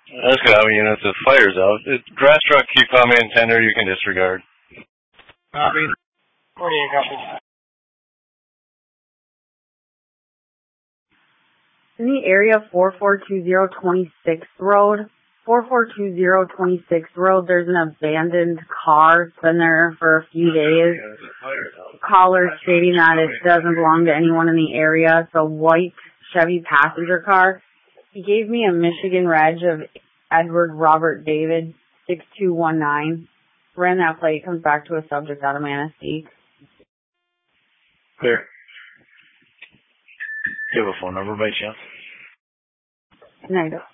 Escom unit, the fire's out. Grass truck, keep coming in tender, you can disregard. Copy. 48 copy. In the area of 442026 Road, 442026 Road, there's an abandoned car. It's been there for a few days. Caller stating that it doesn't belong to anyone in the area. It's a white Chevy passenger car. He gave me a Michigan reg of Edward Robert David 6219. Ran that plate, comes back to a subject out of Manistee. Clear. Do you have a phone number by chance? No, I don't.